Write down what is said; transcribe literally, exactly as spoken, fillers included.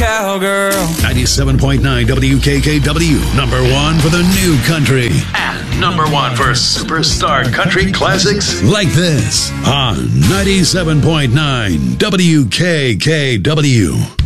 cowgirl. ninety-seven point nine W K K W, number one for the new country. And number one for superstar country classics like this on ninety-seven point nine W K K W.